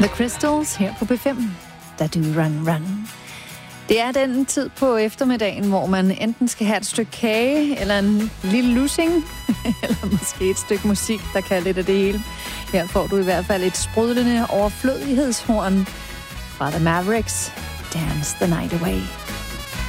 The Crystals her på B5. Da du run. Det er den tid på eftermiddagen, hvor man enten skal have et stykke kage, eller en lille lussing, eller måske et stykke musik, der kan lidt af det hele. Her får du i hvert fald et sprudlende overflødighedshorn fra The Mavericks. Dance the Night Away.